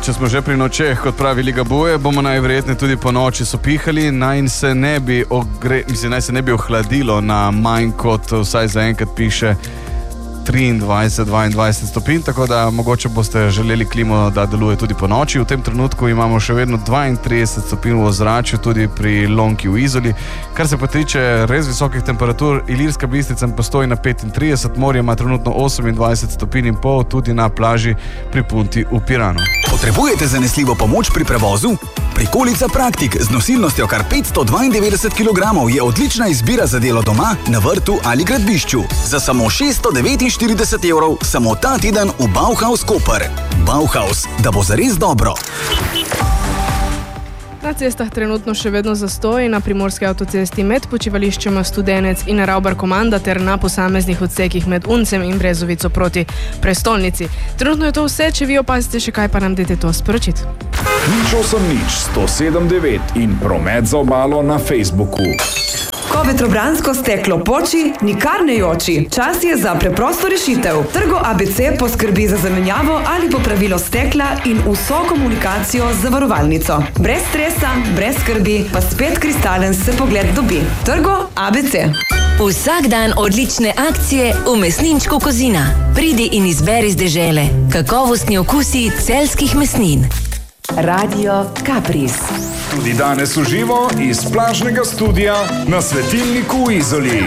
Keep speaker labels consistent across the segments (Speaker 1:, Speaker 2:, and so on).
Speaker 1: če smo že pri nočeh, kot pravi Liga Boje, bomo najverjetneje tudi po noči sopihali, naj se ne bi ohladilo na manj kot vsaj zaenkrat piše 23-22 stopinj, tako da mogoče boste želeli klimo, da deluje tudi po noči. V tem trenutku imamo še vedno 32 stopinj v ozračju, tudi pri Lonki v Izoli. Kar se pa tiče res visokih temperatur, Ilirska Bistrica postoji na 35, morje ima trenutno 28 stopinj in pol, tudi na plaži pri Punti v Piranu.
Speaker 2: Potrebujete zanesljivo pomoč pri prevozu? Prikolica Praktik z nosilnostjo kar 592 kg je odlična izbira za delo doma, na vrtu ali gradbišču. Za samo 649 evrov samo ta teden v Bauhaus Koper. Bauhaus, da bo zares dobro.
Speaker 3: Na cestah trenutno še vedno zastoj, na primorski avtocesti med počivališčema Studenec in Ravbar Komanda ter na posameznih odsekih med Uncem in Brezovico proti prestolnici. Trenutno je to vse, če vi opazite še kaj, pa nam dajte to sporočiti.
Speaker 4: 179 in promet za obalo na Facebooku.
Speaker 5: Ko vetrobransko steklo poči, nikar ne joči. Čas je za preprosto rešitev. Trgo ABC poskrbi za zamenjavo ali popravilo stekla in vso komunikacijo z zavarovalnico. Brez stresa, brez skrbi, pa spet kristalen se pogled dobi. Trgo ABC.
Speaker 6: Vsak dan odlične akcije v mesninčku Kozina. Pridi in izberi z dežele. Kakovostni okusi celjskih mesnin.
Speaker 5: Radio Kapris.
Speaker 4: Tudi danes v živo iz plažnega studia na Svetilniku v Izoli.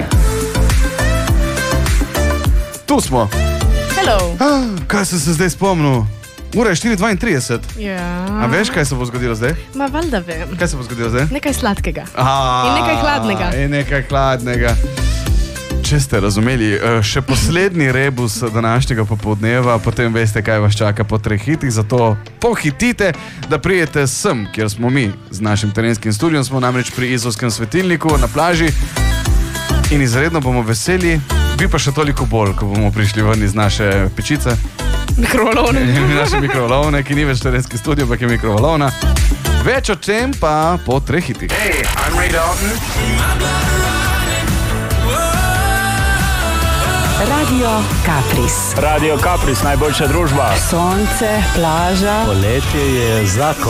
Speaker 1: Tu smo.
Speaker 3: Hello.
Speaker 1: Kaj sem se zdaj spomnil? Ura je 4:32.
Speaker 3: Ja.
Speaker 1: A veš, kaj se bo zgodilo zdaj?
Speaker 3: Ma valjda vem.
Speaker 1: Kaj se bo zgodilo zdaj?
Speaker 3: Nekaj sladkega. In nekaj hladnega.
Speaker 1: Če ste razumeli, še poslednji rebus današnjega popoldneva, potem veste, kaj vas čaka po 3 hitih, zato pohitite, da prijete sem, kjer smo mi z našim terenskim studiom, smo namreč pri Izolskem svetilniku na plaži in izredno bomo veseli, bi pa še toliko bolj, ko bomo prišli ven iz naše pečice.
Speaker 3: Mikrovalovne.
Speaker 1: Naše mikrovalovne, ki ni več terenski studio, pa je mikrovalovna. Več o čem pa po 3 hitih.
Speaker 4: Hey, I'm Ray Dalton.
Speaker 5: Radio Kapris.
Speaker 7: Radio Kapris, najboljša družba.
Speaker 5: Sonce, plaža.
Speaker 7: Poletje je zakon.